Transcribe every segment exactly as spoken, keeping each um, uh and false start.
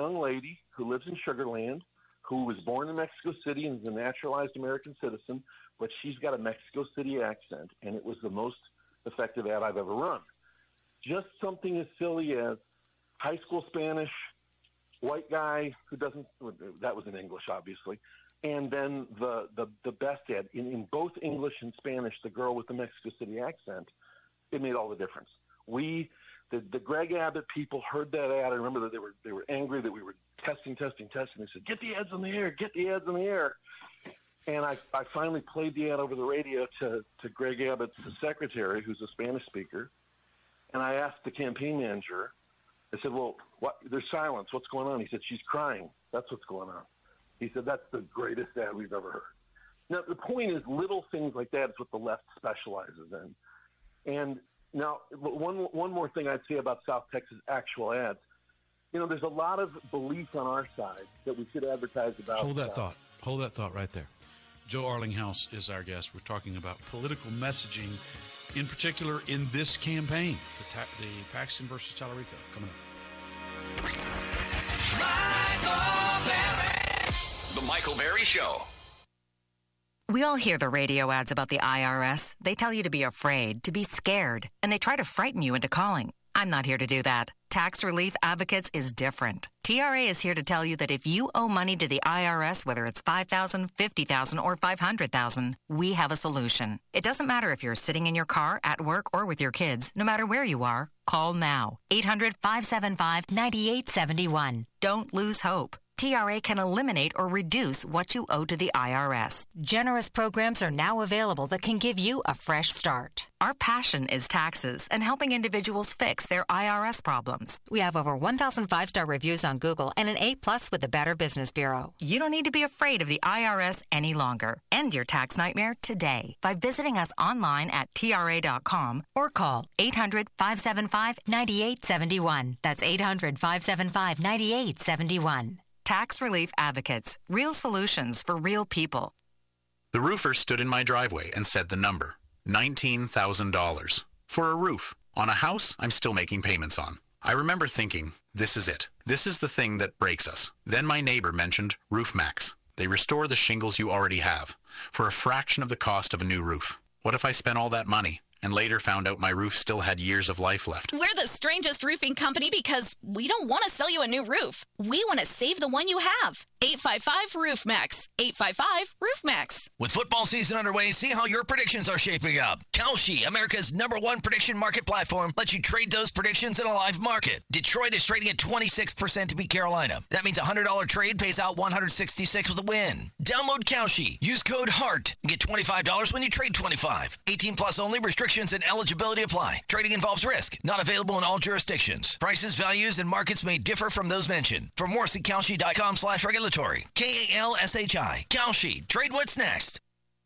young lady who lives in Sugar Land, who was born in Mexico City and is a naturalized American citizen, but she's got a Mexico City accent, and it was the most effective ad I've ever run. Just something as silly as high school Spanish, white guy who doesn't, that was in English, obviously, and then the, the, the best ad, in, in both English and Spanish, the girl with the Mexico City accent, it made all the difference. We, the, the Greg Abbott people heard that ad. I remember that they were, they were angry that we were testing, testing, testing. They said, get the ads in the air, get the ads in the air. And I, I finally played the ad over the radio to, to Greg Abbott's secretary, who's a Spanish speaker. And I asked the campaign manager, I said, well, what, there's silence. What's going on? He said, she's crying. That's what's going on. He said, that's the greatest ad we've ever heard. Now, the point is, little things like that is what the left specializes in. And now, one, one more thing I'd say about South Texas actual ads. You know, there's a lot of belief on our side that we should advertise about. Hold that uh, thought. Hold that thought right there. Joe Arlinghouse is our guest. We're talking about political messaging, in particular in this campaign, the, ta- the Paxton versus Tallarico, coming up. Michael Berry. The Michael Berry Show. We all hear the radio ads about the I R S. They tell you to be afraid, to be scared, and they try to frighten you into calling. I'm not here to do that. Tax Relief Advocates is different. T R A is here to tell you that if you owe money to the I R S, whether it's five thousand dollars, fifty thousand dollars, or five hundred thousand dollars, we have a solution. It doesn't matter if you're sitting in your car, at work, or with your kids. No matter where you are, call now. eight hundred, five seven five, nine eight seven one. Don't lose hope. T R A can eliminate or reduce what you owe to the I R S. Generous programs are now available that can give you a fresh start. Our passion is taxes and helping individuals fix their I R S problems. We have over one thousand five-star reviews on Google and an A plus with the Better Business Bureau. You don't need to be afraid of the I R S any longer. End your tax nightmare today by visiting us online at T R A dot com or call eight hundred, five seven five, nine eight seven one. That's eight hundred, five seven five, nine eight seven one. Tax Relief Advocates. Real solutions for real people. The roofer stood in my driveway and said the number, nineteen thousand dollars. For a roof. On a house I'm still making payments on. I remember thinking, this is it. This is the thing that breaks us. Then my neighbor mentioned RoofMax. They restore the shingles you already have for a fraction of the cost of a new roof. What if I spent all that money and later found out my roof still had years of life left? We're the strangest roofing company because we don't want to sell you a new roof. We want to save the one you have. eight five five, RoofMax. eight five five, RoofMax. With football season underway, see how your predictions are shaping up. Kalshi, America's number one prediction market platform, lets you trade those predictions in a live market. Detroit is trading at twenty-six percent to beat Carolina. That means a one hundred dollars trade pays out one hundred sixty-six with a win. Download Kalshi. Use code HEART and get twenty-five dollars when you trade twenty-five. eighteen plus only. Restrictions and eligibility apply. Trading involves risk. Not available in all jurisdictions. Prices, values, and markets may differ from those mentioned. For more, see Kalshi dot com slash regulatory. K A L S H I. Kalshi. Trade what's next.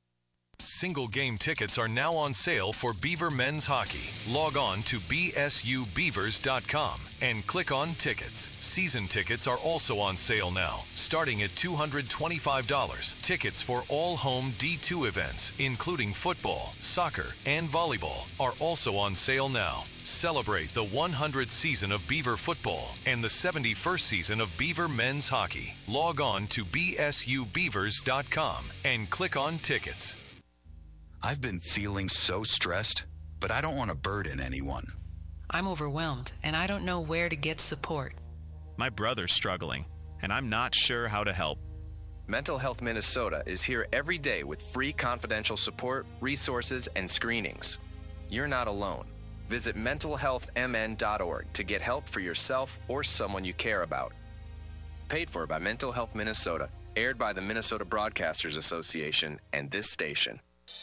Single game tickets are now on sale for Beaver Men's Hockey. Log on to B S U beavers dot com and click on Tickets. Season tickets are also on sale now, starting at two hundred twenty-five dollars. Tickets for all home D two events, including football, soccer, and volleyball, are also on sale now. Celebrate the one hundredth season of Beaver football and the seventy-first season of Beaver Men's Hockey. Log on to B S U beavers dot com and click on Tickets. I've been feeling so stressed, but I don't want to burden anyone. I'm overwhelmed, and I don't know where to get support. My brother's struggling, and I'm not sure how to help. Mental Health Minnesota is here every day with free confidential support, resources, and screenings. You're not alone. Visit mental health m n dot org to get help for yourself or someone you care about. Paid for by Mental Health Minnesota, aired by the Minnesota Broadcasters Association and this station.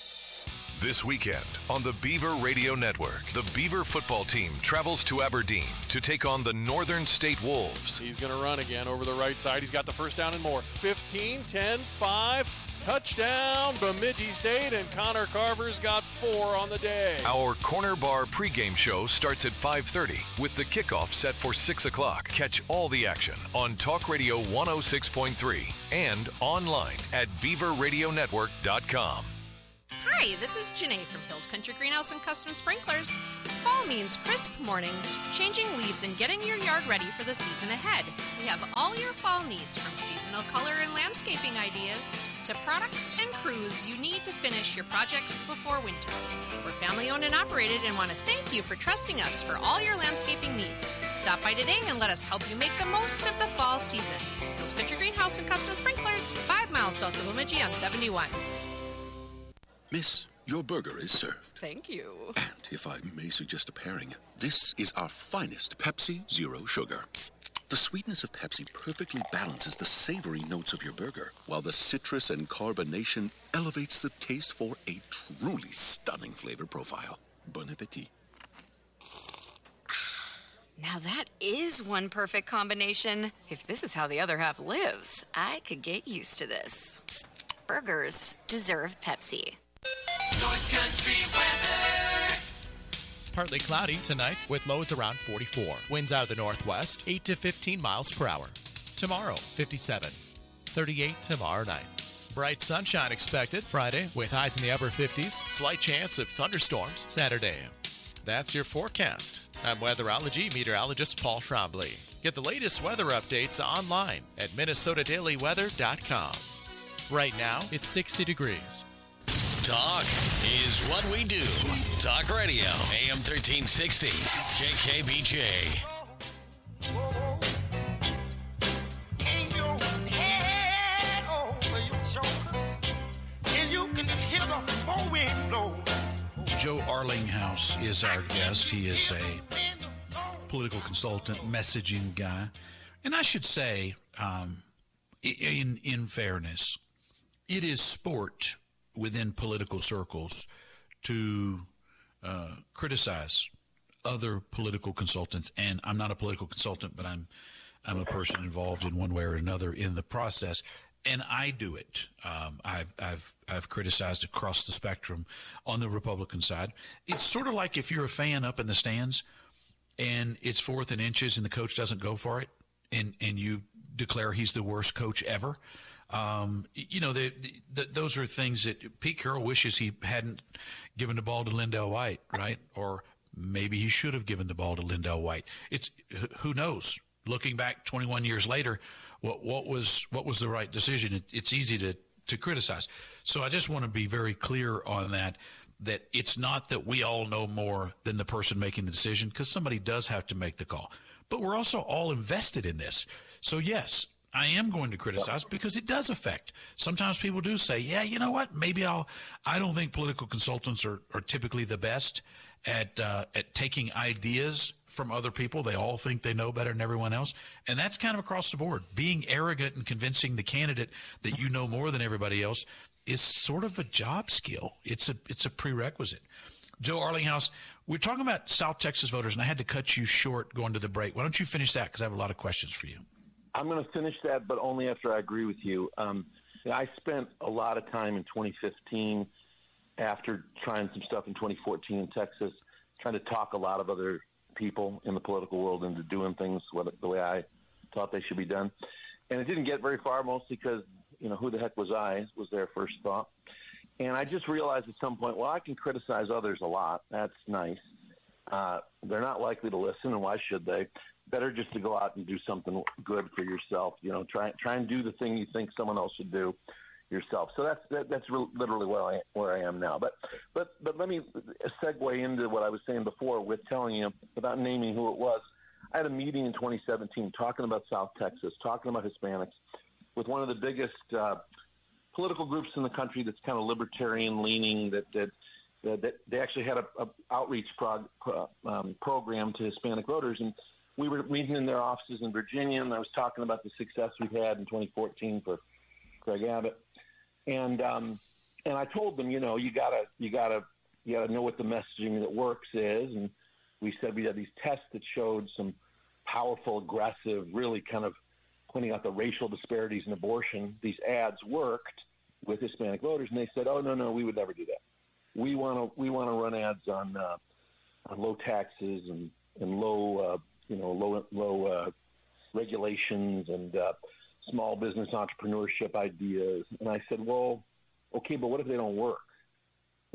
This weekend on the Beaver Radio Network, the Beaver football team travels to Aberdeen to take on the Northern State Wolves. He's going to run again over the right side. He's got the first down and more. fifteen, ten, five, touchdown, Bemidji State, and Connor Carver's got four on the day. Our Corner Bar pregame show starts at five thirty with the kickoff set for six o'clock. Catch all the action on Talk Radio one oh six point three and online at beaver radio network dot com. Hi, this is Janae from Hills Country Greenhouse and Custom Sprinklers. Fall means crisp mornings, changing leaves, and getting your yard ready for the season ahead. We have all your fall needs, from seasonal color and landscaping ideas to products and crews you need to finish your projects before winter. We're family owned and operated and want to thank you for trusting us for all your landscaping needs. Stop by today and let us help you make the most of the fall season. Hill's Country Greenhouse and Custom Sprinklers, five miles south of Bemidji on seventy-one. Miss, your burger is served. Thank you. And if I may suggest a pairing, this is our finest Pepsi Zero Sugar. The sweetness of Pepsi perfectly balances the savory notes of your burger, while the citrus and carbonation elevates the taste for a truly stunning flavor profile. Bon appetit. Now that is one perfect combination. If this is how the other half lives, I could get used to this. Burgers deserve Pepsi. North Country weather. Partly cloudy tonight with lows around forty-four. Winds out of the northwest, eight to fifteen miles per hour. Tomorrow, fifty-seven. thirty-eight tomorrow night. Bright sunshine expected Friday with highs in the upper fifties. Slight chance of thunderstorms Saturday. That's your forecast. I'm weatherology meteorologist Paul Trombley. Get the latest weather updates online at minnesota daily weather dot com. Right now, it's sixty degrees. Talk is what we do. Talk Radio, A M thirteen sixty, K K B J. Joe Arlinghouse is our guest. He is a political consultant, messaging guy. And I should say, um, in in fairness, it is sport within political circles to uh, criticize other political consultants. And I'm not a political consultant, but I'm I'm a person involved in one way or another in the process. And I do it. Um, I've, I've, I've criticized across the spectrum on the Republican side. It's sort of like if you're a fan up in the stands and it's fourth and inches and the coach doesn't go for it, and, and you declare he's the worst coach ever. Um, you know, the, the, those are things that Pete Carroll wishes he hadn't given the ball to Lindell White, right? Or maybe he should have given the ball to Lindell White. It's who knows? Looking back twenty-one years later, what what was what was the right decision? It, it's easy to to criticize. So I just want to be very clear on that. That it's not that we all know more than the person making the decision, because somebody does have to make the call. But we're also all invested in this. So yes, I am going to criticize because it does affect. Sometimes people do say, yeah, you know what? Maybe I'll, I don't think political consultants are, are typically the best at, uh, at taking ideas from other people. They all think they know better than everyone else. And that's kind of across the board. Being arrogant and convincing the candidate that you know more than everybody else is sort of a job skill. It's a, it's a prerequisite. Joe Arlinghouse, we're talking about South Texas voters, and I had to cut you short going to the break. Why don't you finish that? Because I have a lot of questions for you. I'm going to finish that, but only after I agree with you. Um, I spent a lot of time in twenty fifteen after trying some stuff in twenty fourteen in Texas, trying to talk a lot of other people in the political world into doing things the way I thought they should be done. And it didn't get very far, mostly because, you know, who the heck was I was their first thought. And I just realized at some point, well, I can criticize others a lot. That's nice. Uh, they're not likely to listen, and why should they? Better just to go out and do something good for yourself. You know, try try and do the thing you think someone else should do yourself. So that's that, that's re- literally where I where I am now. But but but let me segue into what I was saying before with telling you, without naming who it was. I had a meeting in twenty seventeen talking about South Texas, talking about Hispanics, with one of the biggest uh, political groups in the country that's kind of libertarian leaning. That that that, that they actually had a, a outreach prog, pro, um, program to Hispanic voters, and we were meeting in their offices in Virginia, and I was talking about the success we've had in twenty fourteen for Greg Abbott, and um, and I told them, you know, you gotta you gotta you gotta know what the messaging that works is, and we said we had these tests that showed some powerful, aggressive, really kind of pointing out the racial disparities in abortion. These ads worked with Hispanic voters, and they said, oh no no, we would never do that. We want to we want to run ads on uh, on low taxes and and low. Uh, you know, low, low uh, regulations and uh, small business entrepreneurship ideas. And I said, well, okay, but what if they don't work? Well,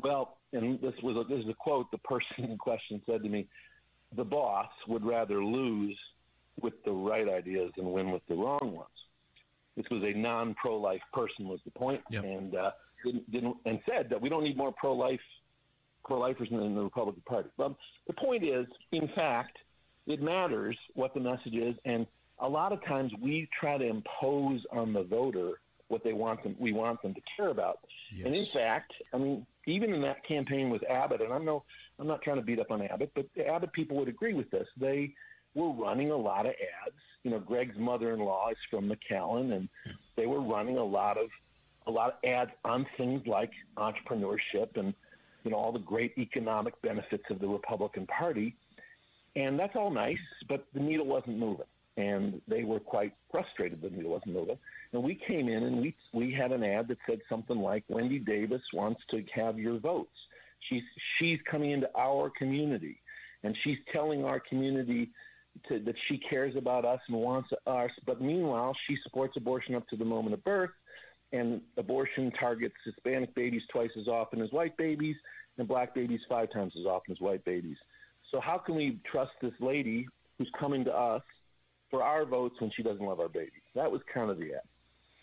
and this was a, this is a quote. The person in question said to me, "The boss would rather lose with the right ideas than win with the wrong ones." This was a non-pro-life person, was the point, yep. and uh, didn't, didn't and said that we don't need more pro-life pro-lifers in the Republican Party. But the point is, in fact, it matters what the message is, and a lot of times we try to impose on the voter what they want them, we want them to care about. Yes. And in fact, I mean, even in that campaign with Abbott, and I know I'm not trying to beat up on Abbott, but the Abbott people would agree with this. They were running a lot of ads. You know, Greg's mother-in-law is from McAllen, and they were running a lot of a lot of ads on things like entrepreneurship and, you know, all the great economic benefits of the Republican Party. And that's all nice, but the needle wasn't moving. And they were quite frustrated the needle wasn't moving. And we came in and we we had an ad that said something like, Wendy Davis wants to have your votes. She's she's coming into our community, and she's telling our community to, that she cares about us and wants us. But meanwhile, she supports abortion up to the moment of birth, and abortion targets Hispanic babies twice as often as white babies, and black babies five times as often as white babies. So how can we trust this lady who's coming to us for our votes when she doesn't love our babies? That was kind of the ad.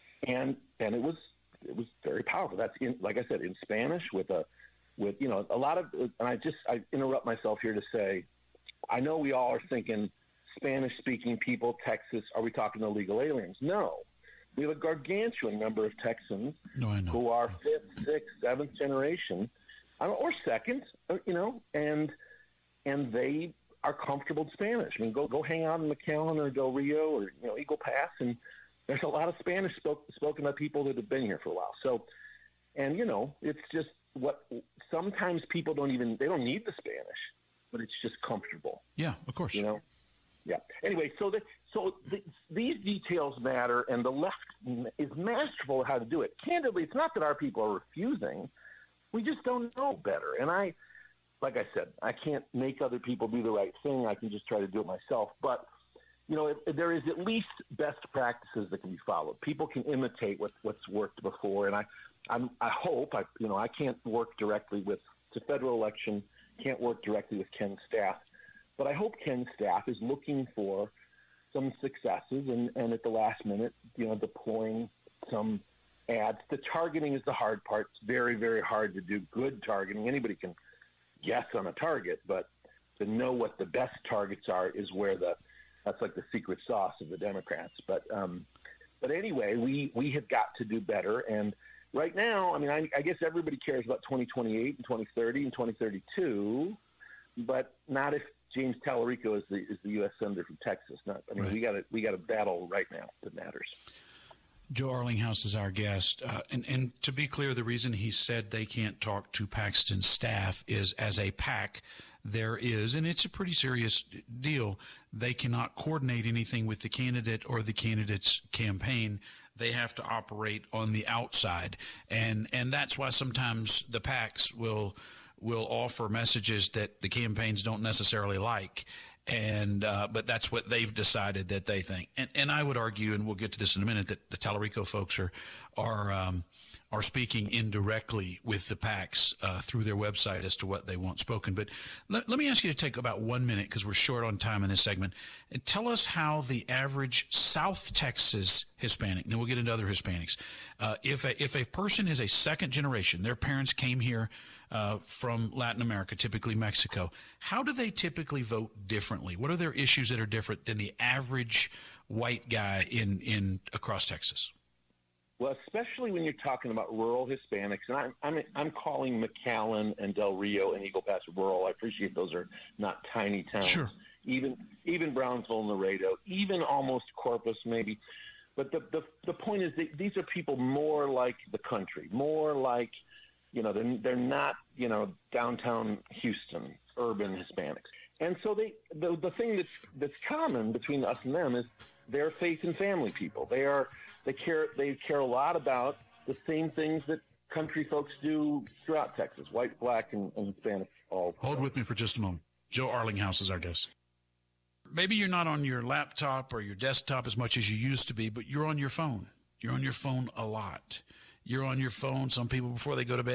And and it was it was very powerful. That's in, like I said, in Spanish with a with you know a lot of. And I just I interrupt myself here to say, I know we all are thinking Spanish-speaking people, Texas. Are we talking illegal aliens? No, we have a gargantuan number of Texans no, I know. who are fifth, sixth, seventh generation, or second, you know, and and they are comfortable in Spanish. I mean, go go hang out in McAllen or Del Rio or you know Eagle Pass, and there's a lot of Spanish spoke, spoken by people that have been here for a while. So, and you know, it's just what sometimes people don't even they don't need the Spanish, but it's just comfortable. Yeah, of course. You know, yeah. Anyway, so the, so the, these details matter, and the left is masterful at how to do it. Candidly, it's not that our people are refusing; we just don't know better. And I. Like I said, I can't make other people do the right thing. I can just try to do it myself. But, you know, it, there is at least best practices that can be followed. People can imitate what, what's worked before. And I I'm, I hope, I you know, I can't work directly with the federal election, can't work directly with Ken's staff. But I hope Ken's staff is looking for some successes and, and at the last minute, you know, deploying some ads. The targeting is the hard part. It's very, very hard to do good targeting. Anybody can guess on a target, but to know what the best targets are is where the that's like the secret sauce of the Democrats. But um, but anyway, we we have got to do better. And right now, I mean, I, I guess everybody cares about twenty twenty-eight and twenty thirty and twenty thirty-two, but not if James Tallarico is the is the U S senator from Texas. Not I mean, right. we got we got a battle right now that matters. Joe Arlinghouse is our guest. Uh, and, and to be clear, the reason he said they can't talk to Paxton's staff is as a PAC, there is, and it's a pretty serious deal, they cannot coordinate anything with the candidate or the candidate's campaign. They have to operate on the outside. And and that's why sometimes the PACs will will offer messages that the campaigns don't necessarily like. And uh, but that's what they've decided that they think, and and I would argue, and we'll get to this in a minute, that the Tallarico folks are are um, are speaking indirectly with the PACs uh, through their website as to what they want spoken. But let, let me ask you to take about one minute because we're short on time in this segment, and tell us how the average South Texas Hispanic, and then we'll get into other Hispanics. Uh, if a, if a person is a second generation, their parents came here Uh, from Latin America, typically Mexico, how do they typically vote differently? What are their issues that are different than the average white guy in, in across Texas? Well, especially when you're talking about rural Hispanics, and I'm I'm, I'm calling McAllen and Del Rio and Eagle Pass rural. I appreciate those are not tiny towns. Sure. Even even Brownsville and Laredo, even almost Corpus maybe. But the the, the point is that these are people more like the country, more like, you know, they're, they're not, you know, downtown Houston, urban Hispanics. And so they the, the thing that's, that's common between us and them is they're faith and family people. They are they care they care a lot about the same things that country folks do throughout Texas, white, black, and, and Hispanic. All Hold with me for just a moment. Joe Arlinghouse is our guest. Maybe you're not on your laptop or your desktop as much as you used to be, but you're on your phone. You're on your phone a lot. You're on your phone, some people before they go to bed.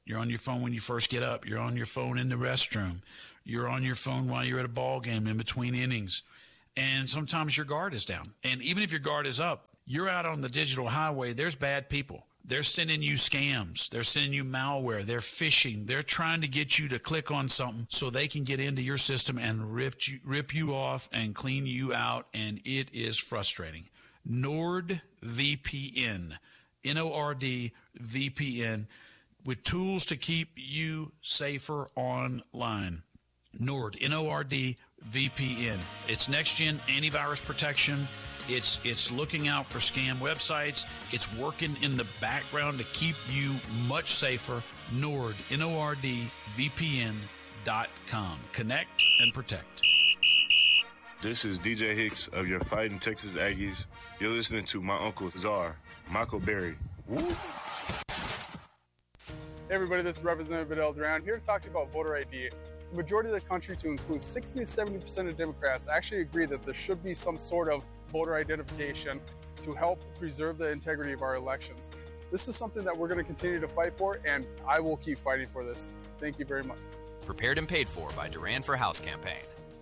You're on your phone when you first get up. You're on your phone in the restroom. You're on your phone while you're at a ball game in between innings. And sometimes your guard is down. And even if your guard is up, you're out on the digital highway. There's bad people. They're sending you scams. They're sending you malware. They're phishing. They're trying to get you to click on something so they can get into your system and rip you, rip you off and clean you out, and it is frustrating. NordVPN, N O R D V P N, with tools to keep you safer online. Nord, N O R D V P N. It's next-gen antivirus protection. It's it's looking out for scam websites. It's working in the background to keep you much safer. Nord, N O R D V P N dot com. Connect and protect. This is D J Hicks of your Fighting Texas Aggies. You're listening to my Uncle Czar, Michael Berry. Woo! Hey everybody, this is Representative Vidal Duran here to talk to you about voter I D. The majority of the country, to include sixty to seventy percent of Democrats, actually agree that there should be some sort of voter identification to help preserve the integrity of our elections. This is something that we're going to continue to fight for, and I will keep fighting for this. Thank you very much. Prepared and paid for by Duran for House campaign.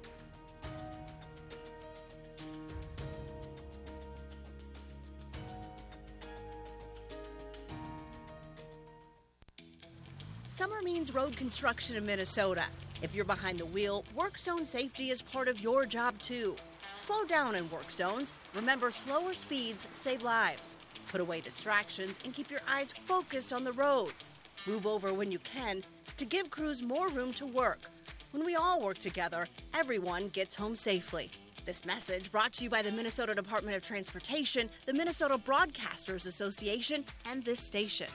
Summer means road construction in Minnesota. If you're behind the wheel, work zone safety is part of your job too. Slow down in work zones. Remember, slower speeds save lives. Put away distractions and keep your eyes focused on the road. Move over when you can to give crews more room to work. When we all work together, everyone gets home safely. This message brought to you by the Minnesota Department of Transportation, the Minnesota Broadcasters Association, and this station.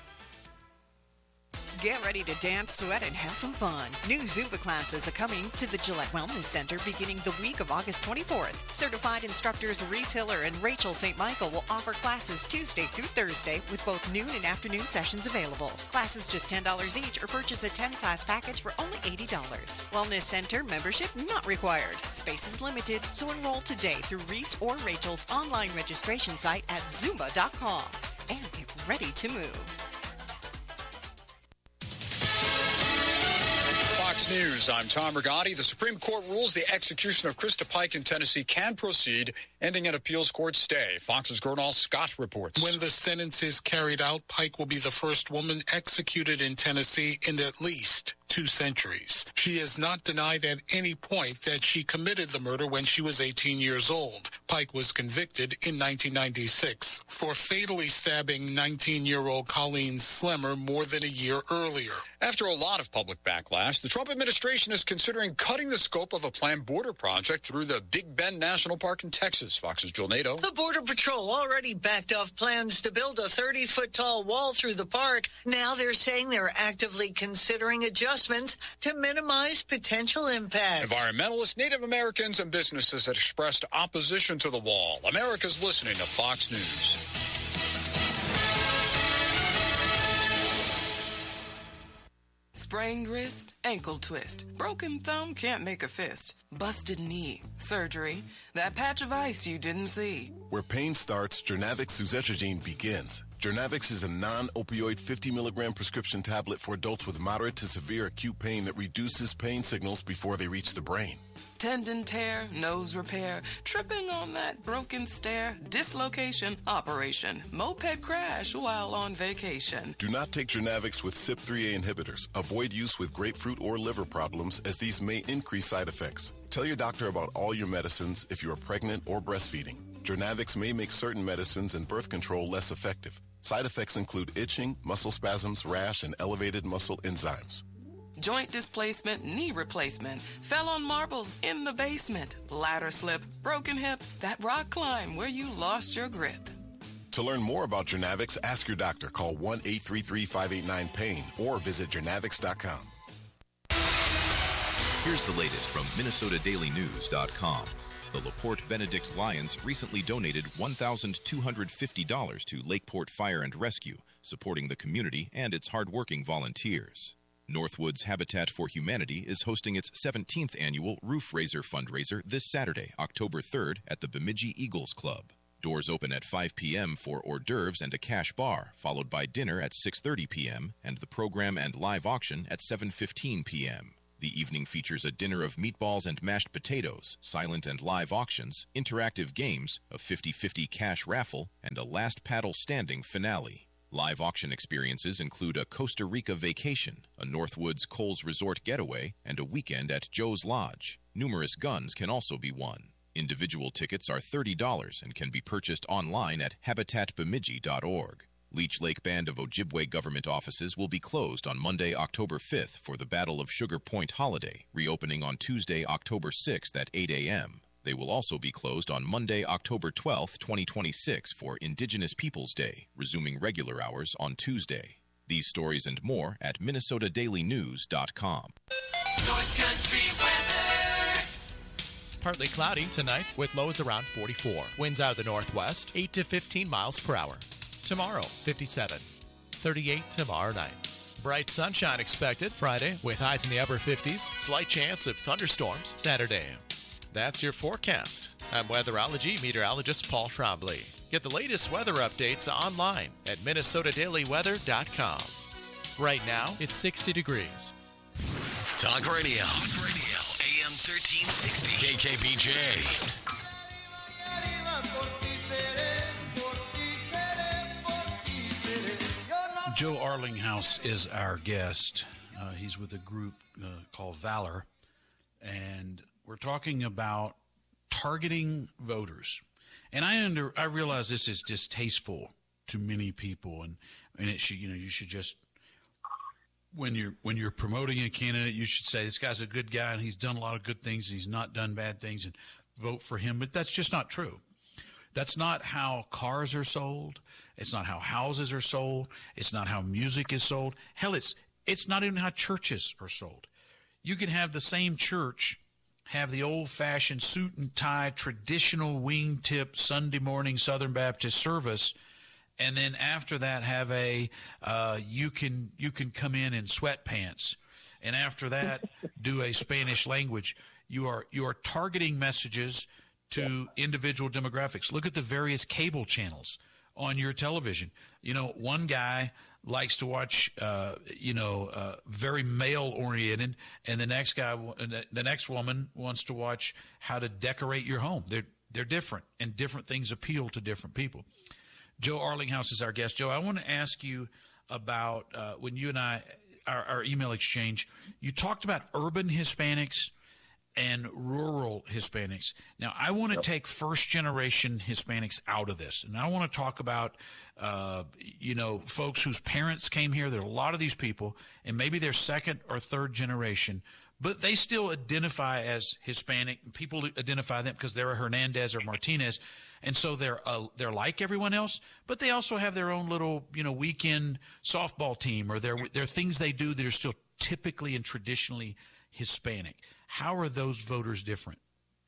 Get ready to dance, sweat, and have some fun. New Zumba classes are coming to the Gillette Wellness Center beginning the week of August twenty-fourth. Certified instructors Reese Hiller and Rachel Saint Michael will offer classes Tuesday through Thursday with both noon and afternoon sessions available. Classes just ten dollars each, or purchase a ten-class package for only eighty dollars. Wellness Center membership not required. Space is limited, so enroll today through Reese or Rachel's online registration site at zumba dot com and get ready to move. Fox News, I'm Tom Rigotti. The Supreme Court rules the execution of Krista Pike in Tennessee can proceed, ending an appeals court stay. Fox's Gernal Scott reports. When the sentence is carried out, Pike will be the first woman executed in Tennessee in at least two centuries. She has not denied at any point that she committed the murder when she was eighteen years old. Pike was convicted in nineteen ninety-six for fatally stabbing nineteen-year-old Colleen Slemmer more than a year earlier. After a lot of public backlash, the Trump administration is considering cutting the scope of a planned border project through the Big Bend National Park in Texas. Fox's Joel Nato. The Border Patrol already backed off plans to build a thirty-foot tall wall through the park. Now they're saying they're actively considering adjustments to minimize potential impacts. Environmentalists, Native Americans, and businesses have expressed opposition to the wall. America's listening to Fox News. Sprained wrist, ankle twist. Broken thumb, can't make a fist. Busted knee, surgery. That patch of ice you didn't see. Where pain starts, Jernavix suzetrigine begins. Jernavix is a non-opioid fifty milligram prescription tablet for adults with moderate to severe acute pain that reduces pain signals before they reach the brain. Tendon tear, nose repair, tripping on that broken stair, dislocation, operation, moped crash while on vacation. Do not take Jernavix with C Y P three A inhibitors. Avoid use with grapefruit or liver problems, as these may increase side effects. Tell your doctor about all your medicines if you are pregnant or breastfeeding. Jernavix may make certain medicines and birth control less effective. Side effects include itching, muscle spasms, rash, and elevated muscle enzymes. Joint displacement, knee replacement, fell on marbles in the basement, ladder slip, broken hip, that rock climb where you lost your grip. To learn more about Jernavix, ask your doctor. Call one eight three three, five eight nine, pain or visit Jernavix dot com. Here's the latest from Minnesota Daily News dot com. The LaPorte Benedict Lions recently donated one thousand two hundred fifty dollars to Lakeport Fire and Rescue, supporting the community and its hardworking volunteers. Northwoods Habitat for Humanity is hosting its seventeenth annual Roof Raiser fundraiser this Saturday, October third, at the Bemidji Eagles Club. Doors open at five p.m. for hors d'oeuvres and a cash bar, followed by dinner at six thirty p.m. and the program and live auction at seven fifteen p.m. The evening features a dinner of meatballs and mashed potatoes, silent and live auctions, interactive games, a fifty-fifty cash raffle, and a last paddle standing finale. Live auction experiences include a Costa Rica vacation, a Northwoods Coles Resort getaway, and a weekend at Joe's Lodge. Numerous guns can also be won. Individual tickets are thirty dollars and can be purchased online at habitat bemidji dot org. Leech Lake Band of Ojibwe government offices will be closed on Monday, October fifth for the Battle of Sugar Point holiday, reopening on Tuesday, October sixth at eight a.m. They will also be closed on Monday, October twelfth, twenty twenty-six for Indigenous Peoples Day, resuming regular hours on Tuesday. These stories and more at minnesota daily news dot com. North Country weather. Partly cloudy tonight with lows around forty-four. Winds out of the northwest, eight to fifteen miles per hour. Tomorrow, fifty-seven. thirty-eight tomorrow night. Bright sunshine expected Friday with highs in the upper fifties. Slight chance of thunderstorms Saturday. That's your forecast. I'm weatherology meteorologist Paul Trombley. Get the latest weather updates online at minnesota daily weather dot com. Right now, it's sixty degrees. Talk radio. Talk radio. A M thirteen sixty. K K B J. Joe Arlinghouse is our guest. Uh, he's with a group uh, called Valor, and we're talking about targeting voters. And I under I realize this is distasteful to many people, and, and it should you know you should just when you're when you're promoting a candidate, you should say this guy's a good guy and he's done a lot of good things, and he's not done bad things, and vote for him. But that's just not true. That's not how cars are sold. It's not how houses are sold. It's not how music is sold. Hell, it's it's not even how churches are sold. You can have the same church have the old-fashioned suit and tie, traditional wingtip Sunday morning Southern Baptist service, and then after that have a uh, you can you can come in in sweatpants, and after that do a Spanish language. You are you are targeting messages to individual demographics. Look at the various cable channels on your television. You know, one guy likes to watch, uh, you know, uh, very male-oriented, and the next guy, the next woman wants to watch how to decorate your home. They're they're different, and different things appeal to different people. Joe Arlinghouse is our guest. Joe, I want to ask you about uh, when you and I, our, our email exchange, you talked about urban Hispanics and rural Hispanics. Now, I want to yep. take first-generation Hispanics out of this, and I want to talk about, uh, you know, folks whose parents came here. There are a lot of these people, and maybe they're second or third generation, but they still identify as Hispanic. People identify them because they're a Hernandez or Martinez, and so they're uh, they're like everyone else, but they also have their own little, you know, weekend softball team, or there there are things they do that are still typically and traditionally Hispanic. How are those voters different?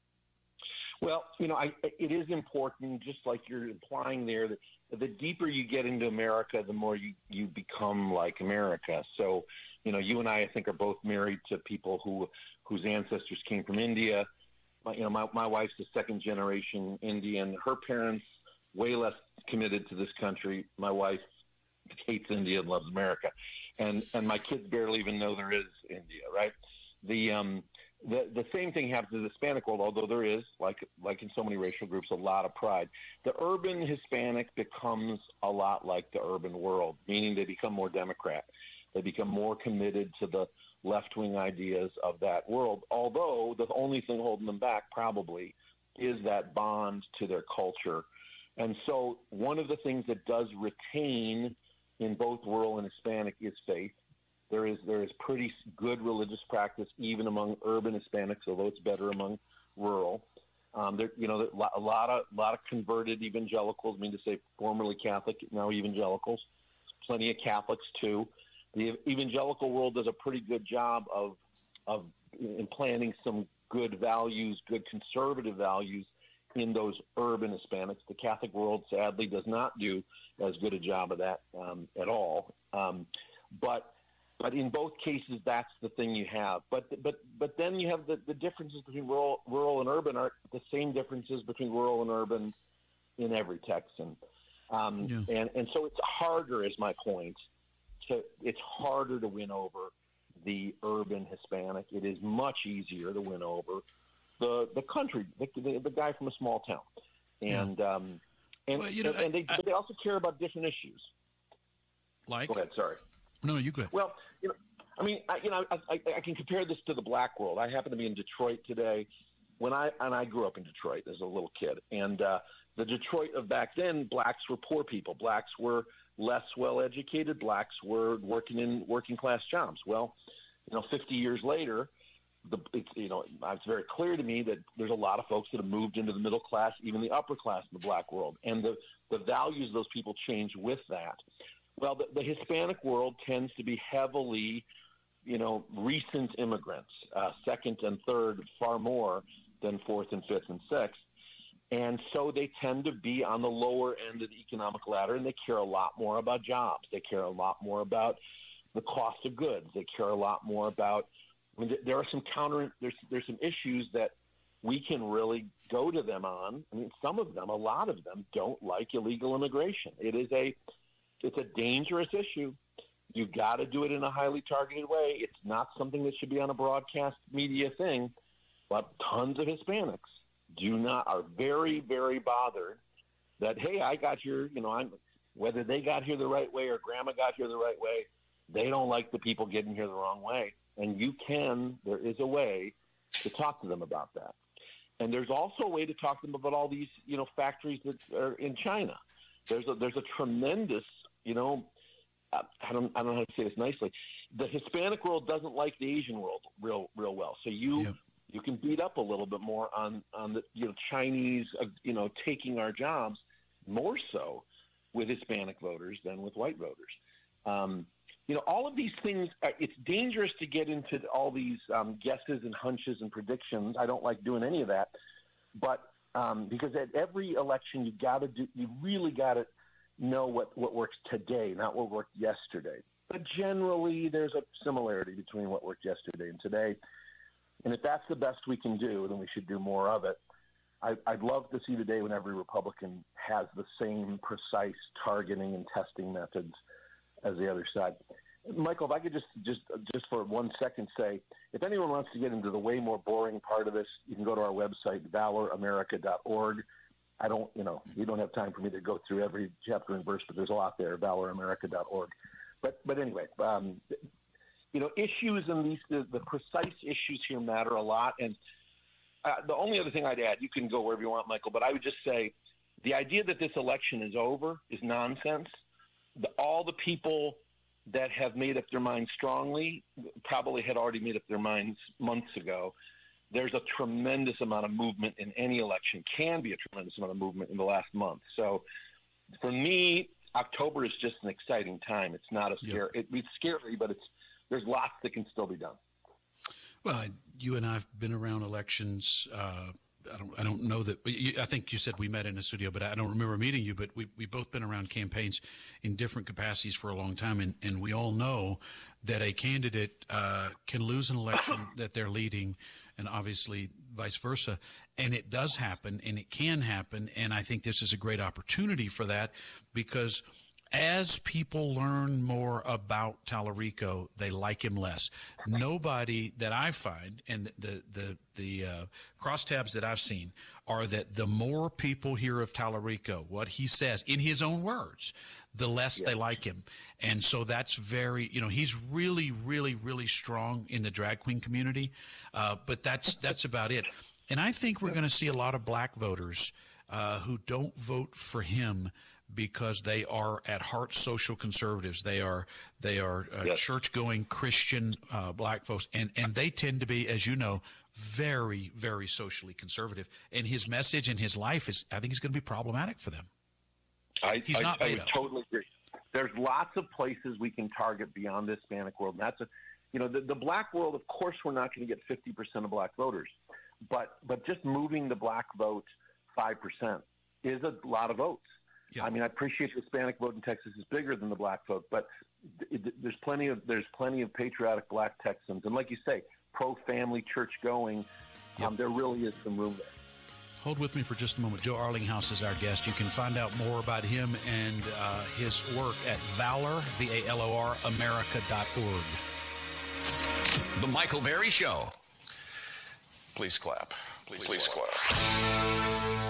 Well, you know, I, it is important, just like you're implying there, that the deeper you get into America, the more you, you become like America. So, you know, you and I, I think, are both married to people who whose ancestors came from India. My, you know, my, my wife's a second-generation Indian. Her parents, way less committed to this country. My wife hates India and loves America. And, and my kids barely even know there is India, right? The um, The the same thing happens in the Hispanic world, although there is, like like in so many racial groups, a lot of pride. The urban Hispanic becomes a lot like the urban world, meaning they become more Democrat. They become more committed to the left-wing ideas of that world, although the only thing holding them back probably is that bond to their culture. And so one of the things that does retain in both rural and Hispanic is faith. There is there is pretty good religious practice even among urban Hispanics, although it's better among rural. Um, there, you know, a lot of lot of converted evangelicals. I mean to say, formerly Catholic, now evangelicals. Plenty of Catholics too. The evangelical world does a pretty good job of of implanting some good values, good conservative values in those urban Hispanics. The Catholic world, sadly, does not do as good a job of that um, at all. Um, but But in both cases, that's the thing you have. But but but then you have the, the differences between rural rural and urban are the same differences between rural and urban in every Texan. Um, Yeah. and, and so it's harder, is my point. To, it's harder to win over the urban Hispanic. It is much easier to win over the the country, the, the, the guy from a small town. And um, and, Well, you know, and, and they, I- but they also care about different issues. Like? Go ahead, sorry. No, you go ahead. Well, you know, I mean, I, you know, I, I, I can compare this to the black world. I happen to be in Detroit today. When I and I grew up in Detroit as a little kid, and uh, the Detroit of back then, blacks were poor people. Blacks were less well educated. Blacks were working in working class jobs. Well, you know, fifty years later, the it's, you know, it's very clear to me that there's a lot of folks that have moved into the middle class, even the upper class in the black world, and the the values of those people change with that. Well, the, the Hispanic world tends to be heavily, you know, recent immigrants, uh, second and third far more than fourth and fifth and sixth. And so they tend to be on the lower end of the economic ladder, and they care a lot more about jobs. They care a lot more about the cost of goods. They care a lot more about, I mean, there are some counter, there's, there's some issues that we can really go to them on. I mean, some of them, a lot of them don't like illegal immigration. It is a, it's a dangerous issue. You got to do it in a highly targeted way. It's not something that should be on a broadcast media thing, but tons of Hispanics do not, are very, very bothered that, hey, I got here, you know, I'm, whether they got here the right way or grandma got here the right way, they don't like the people getting here the wrong way. And you can, there is a way to talk to them about that. And there's also a way to talk to them about all these, you know, factories that are in China. There's a, there's a tremendous, you know, I don't, I don't know how to say this nicely. The Hispanic world doesn't like the Asian world real, real well. So you, Yep. you can beat up a little bit more on, on the, you know, Chinese, uh, you know, taking our jobs more so with Hispanic voters than with white voters. Um, you know, all of these things, are, it's dangerous to get into all these um, guesses and hunches and predictions. I don't like doing any of that. But um, because at every election, you got to do, you really got to know what, what works today, not what worked yesterday. But generally, there's a similarity between what worked yesterday and today. And if that's the best we can do, then we should do more of it. I, I'd love to see the day when every Republican has the same precise targeting and testing methods as the other side. Michael, if I could just, just, just for one second say, if anyone wants to get into the way more boring part of this, you can go to our website, valor america dot org. I don't, you know, you don't have time for me to go through every chapter and verse, but there's a lot there, valor america dot org. But, but anyway, um, you know, issues and these, the, the precise issues here matter a lot. And uh, the only other thing I'd add, you can go wherever you want, Michael, but I would just say the idea that this election is over is nonsense. The, all the people that have made up their minds strongly probably had already made up their minds months ago. There's a tremendous amount of movement in any election, can be a tremendous amount of movement in the last month. So for me, October is just an exciting time. It's not a scare. It, it's scary, but it's, there's lots that can still be done. Well, you and I have been around elections. Uh, I don't. I don't know that. You, I think you said we met in a studio, but I don't remember meeting you. But we we both been around campaigns in different capacities for a long time, and, and we all know that a candidate uh, can lose an election that they're leading, and obviously vice versa. And it does happen, and it can happen. And I think this is a great opportunity for that, because as people learn more about Tallarico, they like him less. Nobody that I find, and the the the uh, crosstabs that I've seen, are that the more people hear of Tallarico, what he says in his own words, the less yeah. they like him. And so that's very, you know, he's really, really, really strong in the drag queen community, uh, but that's that's about it. And I think we're going to see a lot of black voters uh, who don't vote for him because they are at heart social conservatives. They are they are uh, yes. church-going Christian uh, black folks, and, and they tend to be, as you know, very, very socially conservative. And his message and his life is, I think, is going to be problematic for them. I, He's I, not I made would up. totally agree. There's lots of places we can target beyond the Hispanic world. And that's a, you know, the, the black world. Of course, we're not going to get fifty percent of black voters, but but just moving the black vote five percent is a lot of votes. Yeah. I mean, I appreciate the Hispanic vote in Texas is bigger than the black vote, but th- th- there's plenty of there's plenty of patriotic black Texans, and like you say, pro-family, church-going. Yep. Um, there really is some room there. Hold with me for just a moment. Joe Arlinghouse is our guest. You can find out more about him and uh, his work at Valor, V A L O R, America dot org. The Michael Berry Show. Please clap. Please, Please clap. clap.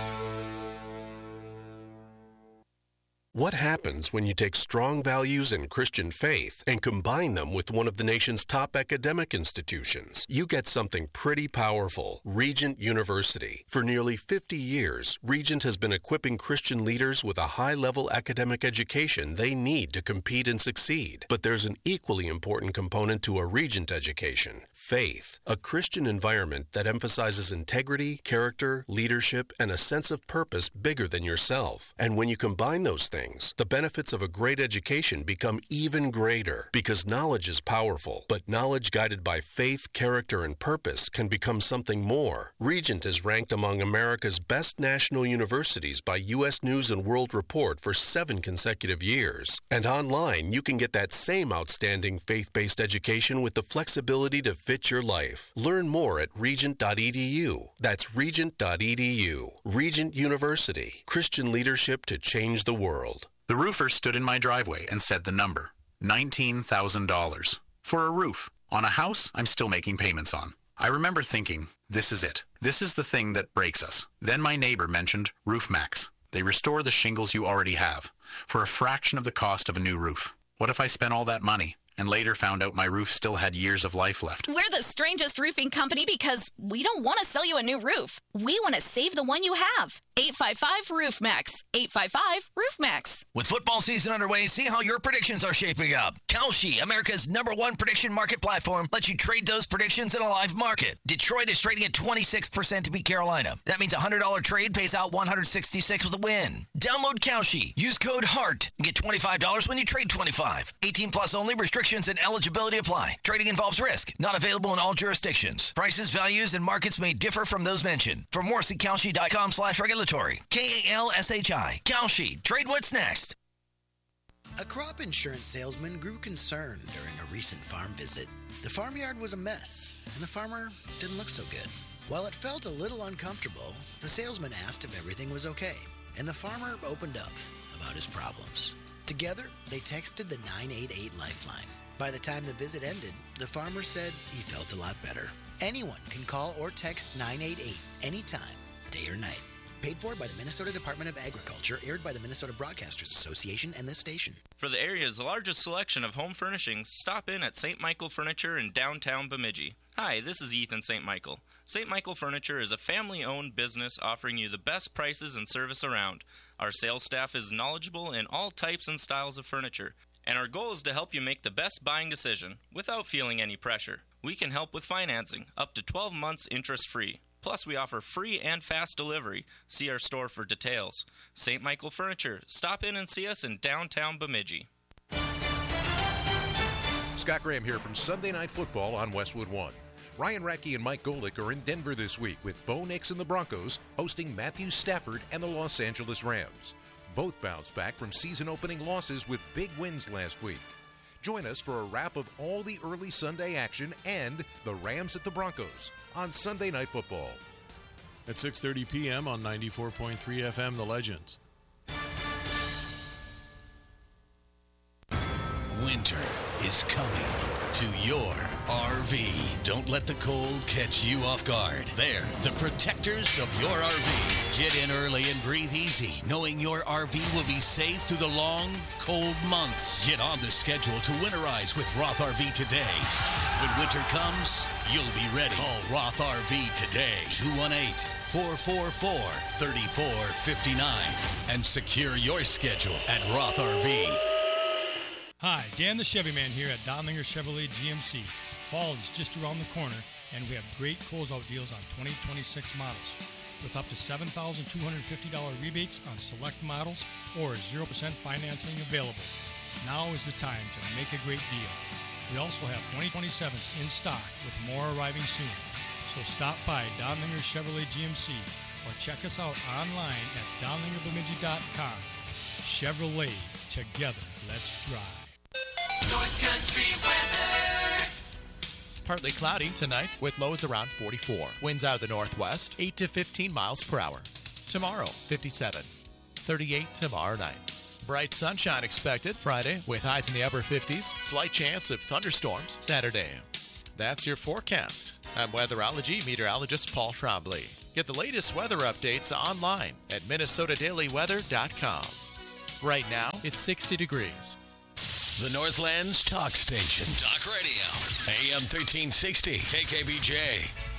What happens when you take strong values and Christian faith and combine them with one of the nation's top academic institutions? You get something pretty powerful. Regent University. For nearly fifty years, Regent has been equipping Christian leaders with a high-level academic education they need to compete and succeed. But there's an equally important component to a Regent education: faith. A Christian environment that emphasizes integrity, character, leadership, and a sense of purpose bigger than yourself. And when you combine those things, the benefits of a great education become even greater, because knowledge is powerful, but knowledge guided by faith, character, and purpose can become something more. Regent is ranked among America's best national universities by U S News and World Report for seven consecutive years. And online, you can get that same outstanding faith-based education with the flexibility to fit your life. Learn more at regent dot e d u. That's regent dot e d u. Regent University. Christian leadership to change the world. The roofer stood in my driveway and said the number, nineteen thousand dollars. For a roof, on a house I'm still making payments on. I remember thinking, this is it. This is the thing that breaks us. Then my neighbor mentioned RoofMax. They restore the shingles you already have for a fraction of the cost of a new roof. What if I spent all that money and later found out my roof still had years of life left? We're the strangest roofing company because we don't want to sell you a new roof. We want to save the one you have. eight five five roof max. eight five five roof max. With football season underway, see how your predictions are shaping up. Kalshi, America's number one prediction market platform, lets you trade those predictions in a live market. Detroit is trading at twenty-six percent to beat Carolina. That means a one hundred dollars trade pays out one hundred sixty-six with a win. Download Kalshi. Use code HEART and get twenty-five dollars when you trade twenty-five. eighteen plus only. Restrictions and eligibility apply. Trading involves risk. Not available in all jurisdictions. Prices, values, and markets may differ from those mentioned. For more, see Kalshi dot com slash regulatory. K A L S H I. Kalshi. Trade what's next. A crop insurance salesman grew concerned during a recent farm visit. The farmyard was a mess, and the farmer didn't look so good. While it felt a little uncomfortable, the salesman asked if everything was okay, and the farmer opened up about his problems. Together, they texted the nine eight eight Lifeline. By the time the visit ended, the farmer said he felt a lot better. Anyone can call or text nine eight eight anytime, day or night. Paid for by the Minnesota Department of Agriculture, aired by the Minnesota Broadcasters Association and this station. For the area's largest selection of home furnishings, stop in at Saint Michael Furniture in downtown Bemidji. Hi, this is Ethan Saint Michael. Saint Michael Furniture is a family-owned business offering you the best prices and service around. Our sales staff is knowledgeable in all types and styles of furniture, and our goal is to help you make the best buying decision without feeling any pressure. We can help with financing, up to twelve months interest-free. Plus, we offer free and fast delivery. See our store for details. Saint Michael Furniture. Stop in and see us in downtown Bemidji. Scott Graham here from Sunday Night Football on Westwood One. Ryan Radke and Mike Golick are in Denver this week with Bo Nix and the Broncos hosting Matthew Stafford and the Los Angeles Rams. Both bounced back from season-opening losses with big wins last week. Join us for a wrap of all the early Sunday action and the Rams at the Broncos on Sunday Night Football. At six thirty p.m. on ninety-four point three F M, The Legends. Winter is coming to your R V. Don't let the cold catch you off guard. They're the protectors of your R V. Get in early and breathe easy, knowing your R V will be safe through the long, cold months. Get on the schedule to winterize with Roth R V today. When winter comes, you'll be ready. Call Roth R V today, two one eight, four four four, three four five nine, and secure your schedule at Roth R V. Hi, Dan the Chevy Man here at Donlinger Chevrolet G M C. Fall is just around the corner, and we have great closeout deals on twenty twenty-six models, with up to seven thousand two hundred fifty dollars rebates on select models or zero percent financing available. Now is the time to make a great deal. We also have twenty twenty-sevens in stock with more arriving soon. So stop by Donlinger Chevrolet G M C or check us out online at donlinger bemidji dot com. Chevrolet, together, let's drive. North Country weather. Partly cloudy tonight with lows around forty-four. Winds out of the northwest, eight to fifteen miles per hour. Tomorrow, fifty-seven. thirty-eight tomorrow night. Bright sunshine expected Friday with highs in the upper fifties. Slight chance of thunderstorms Saturday. That's your forecast. I'm weatherology meteorologist Paul Trombley. Get the latest weather updates online at minnesota daily weather dot com. Right now, it's sixty degrees. The Northland's talk station. Talk radio. A M thirteen sixty. K K B J.